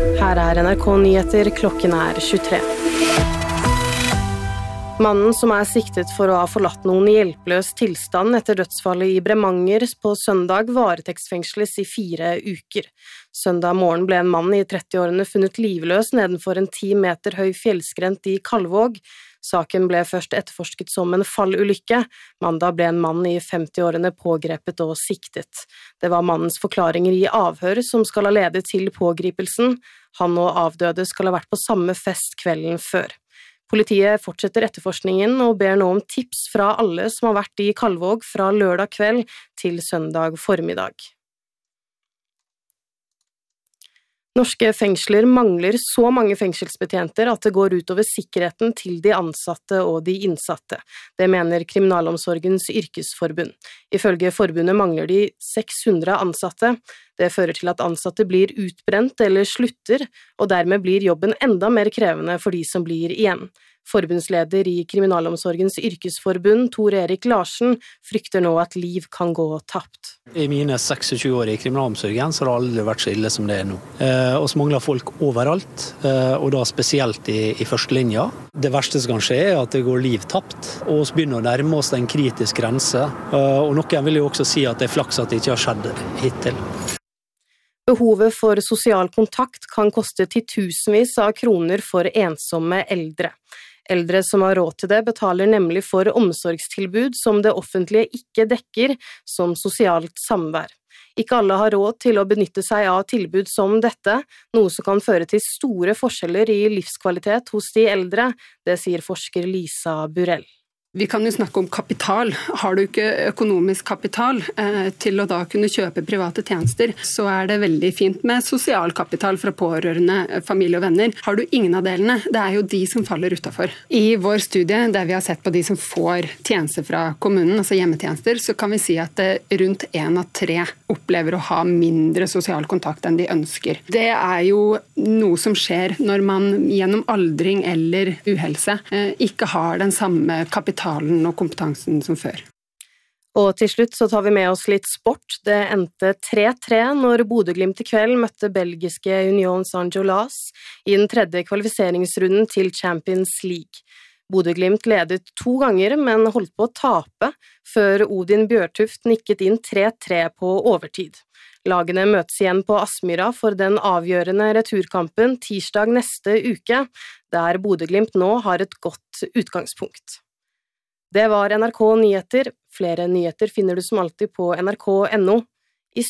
Her NRK Nyheter, klokken 23. Mannen som siktet for å ha forlatt noen i hjelpeløs tilstand etter dødsfallet i Bremanger på søndag varetektsfengsles i 4 uker. Søndag morgen ble en mann i 30-årene funnet livløs nedenfor en 10 meter høy fjellskrent i Kalvåg. Saken ble først etterforsket som en fallulykke. Mandag ble en mann i 50-årene pågrepet og siktet. Det var mannens forklaringer i avhør som skal ha ledet til pågripelsen. Han og avdøde skal ha vært på samme fest kvelden før. Politiet fortsetter etterforskningen og ber nå om tips fra alle som har vært i Kalvåg fra lørdag kveld til søndag formiddag. Norske fengsler mangler så mange fengselsbetjenter at det går ut over sikkerheten til de ansatte og de innsatte. Det mener Kriminalomsorgens yrkesforbund. Ifølge forbundet mangler de 600 ansatte. Det fører til at ansatte blir utbrent eller slutter, og dermed blir jobben enda mer krevende for de som blir igjen. Forbundsleder i Kriminalomsorgens yrkesforbund, Tor Erik Larsen, frykter nå at liv kan gå tapt. I mine 26 år i kriminalomsorgen så har det aldri vært så ille som det nå. Og så mangler folk overalt, og da spesielt i førstelinja. Det verste som kan skje at det går liv tapt, og så begynner å nærme oss en kritisk grense. Og noen vil jo også si at det flaks at det ikke har skjedd hittil. Behovet for sosial kontakt kan koste titusenvis av kroner for ensomme eldre. Eldre som har råd til det betaler nemlig for omsorgstilbud som det offentlige ikke dekker, som sosialt samvær. Ikke alle har råd til å benytte seg av tilbud som dette, noe som kan føre til store forskjeller i livskvalitet hos de eldre, det sier forsker Lisa Burell. Vi kan jo snakke om kapital. Har du ikke økonomisk kapital til å da kunne kjøpe private tjenester, så det veldig fint med sosial kapital fra pårørende, familie og venner. Har du ingen av delene, det jo de som faller utenfor. I vår studie, der vi har sett på de som får tjenester fra kommunen, altså hjemmetjenester, så kan vi si at rundt 1 av 3 opplever å ha mindre sosial kontakt enn de ønsker. Det jo noe som skjer når man gjennom aldring eller uhelse ikke har den samme kapitalen og kompetansen som før. Og til slutt så tar vi med oss litt sport. Det endte 3-3 når Bodø Glimt i kveld møtte belgiske Union Saint-Gilloise i den 3. kvalifiseringsrunden til Champions League. Bodø Glimt ledet 2 ganger, men holdt på å tape før Odin Bjørtuft nikket inn 3-3 på overtid. Lagene møtes igjen på Aspmyra for den avgjørende returkampen tirsdag neste uke, der Bodø Glimt nå har et godt utgangspunkt. Det var NRK Nyheter. Flere nyheter finner du som alltid på nrk.no.